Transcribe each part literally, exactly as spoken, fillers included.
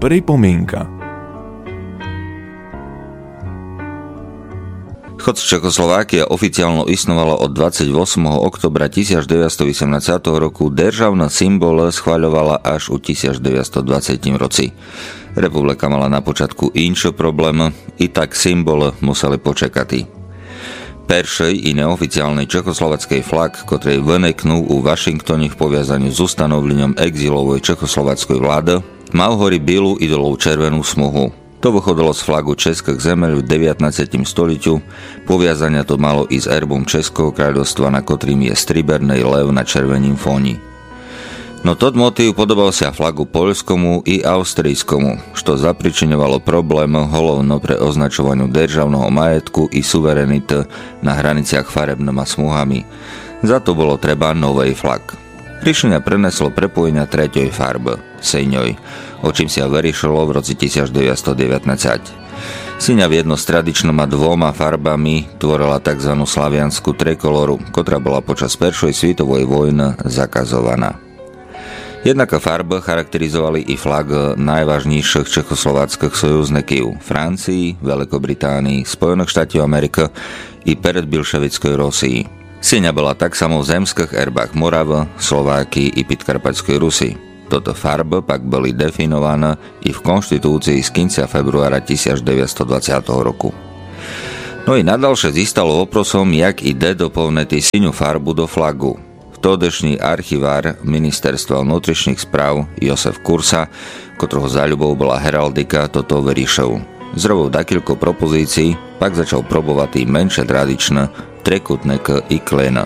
Pripomienka. Chod z Čechoslovákia oficiálno istnovalo od dvadsiateho ôsmeho októbra devätnásťstoosemnásť roku, državné symbole schvaľovala až u devätnásťstodvadsať roci. Republika mala na počiatku inšie problém, i tak symbole museli počekati. Peršej i neoficiálnej čechoslovackej flag, ktorej vyneknú u Washingtone v poviazaniu s ustanovlením exilovej čechoslovackej vlády, mal hori bielu idolov červenú smuhu. To vychodilo z flagu Českých zemeľ v devätnástom stoliťu, poviazania to malo i s erbom Českého kráľovstva, na ktorým je stribernej lev na červením fóni. No tot motív podobal sa flagu poľskomu i austrijskomu, što zapričiňovalo problém holovno pre označovaniu državného majetku i suverenity na hraniciach farebnými smuhami. Za to bolo treba novej flag. Riešenia preneslo prepojenia tretej farby, sejňoj, o čím sa vyriešilo v roci devätnásťstodevätnásť. Syňa v jedno s tradičnými dvoma farbami tvorila tzv. Slaviansku trikoloru, ktorá bola počas Prvej svetovej vojny zakazovaná. Jednaká farba charakterizovali i flag najvážnejších čechoslováckych sojuzníkov Francii, Veľkobritánii, Spojených štátov Ameriky i predbilševickej Rusii. Syňa bola tak samo v zemských erbách Moravy, Slováky i Podkarpatskej Rusy. Toto farby pak boli definované i v konštitúcii z konca februára devätnásťstodvadsiateho roku. No i nadalšie zistalo oprosom, jak ide doplniti syňu farbu do flagu. Vtedejší archivár ministerstva vnútrišných správ Josef Kursa, ktorého záľubou bola heraldika, toto vyriešil. Zrobil dakilko propozícií, pak začal probovať i menšie tradičné trekutník i klena.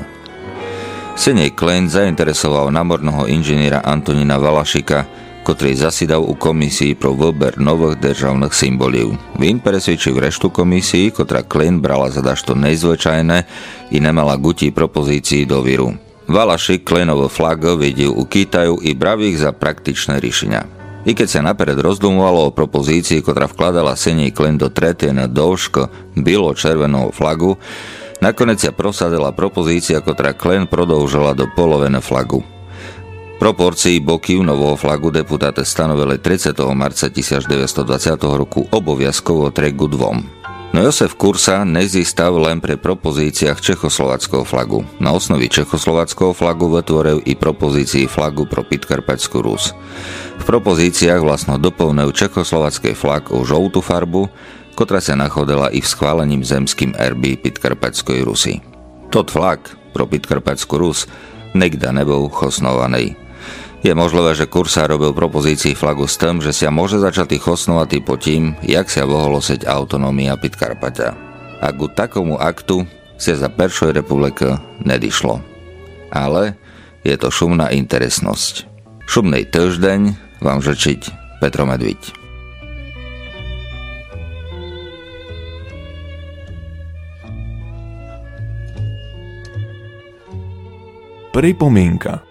Senej klen zainteresoval námorného inžiniera Antonína Valašika, ktorý zasidal u komisii pro výber nových državných symbolov. Vín presvedčil reštú komisii, ktorá klen brala za dašto nezvyčajné i nemala gutí propozícií do víru. Valašik klenovú flagu videl u Kitaju i bravých za praktičné riešenia. I keď sa napered rozdumovalo o propozícii, ktorá vkladala senej klen do tretie na dĺžku bilo-červeného flagu, nakoniec sa prosadila propozícia, ktorá klen prodĺžila do poloviny flagu. Proporcii bokýv nového flagu deputáte stanovili tridsiateho marca devätnásťstodvadsiateho roku oboviazkovo tri ku dvom. No Josef Kursa nezistal len pre propozíciách čechoslováckého flagu. Na osnovi čechoslováckého flagu vytvoril i propozícii flagu pro Podkarpatskú Rus. V propozíciách vlastno doplnil čechoslováckej flag o žltú farbu, ktorá sa nachodila i v schválením zemským erby Podkarpatskej Rusy. Tot flag pro Podkarpatskú Rus nikda nebol chosnovaný. Je možlivé, že Kursa robil propozícii flagu s tým, že sa môže začať chosnovať po tým, jak sa voholoseť autonómia Podkarpatia. A ku takomu aktu sa za Prvej republiky nedišlo. Ale je to šumná interesnosť. Šumnej týždeň vám žečiť Petro Medviť. Pripomienka.